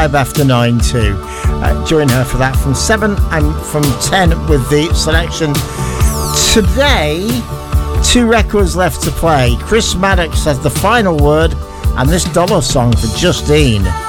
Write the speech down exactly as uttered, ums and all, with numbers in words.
five after nine too. Uh, join her for that from seven and from ten with the selection. Today, two records left to play. Chris Maddox has the final word and this Dollar song for Justine.